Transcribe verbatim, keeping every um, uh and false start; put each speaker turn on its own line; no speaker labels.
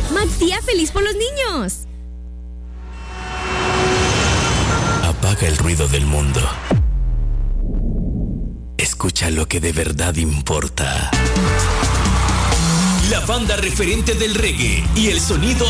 ¡Más día feliz por los niños!
Apaga el ruido del mundo. Escucha lo que de verdad importa. La banda referente del reggae y el sonido